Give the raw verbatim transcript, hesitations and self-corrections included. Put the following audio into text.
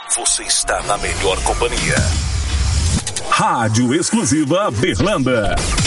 Você está na melhor companhia. Rádio Exclusiva Berlanda.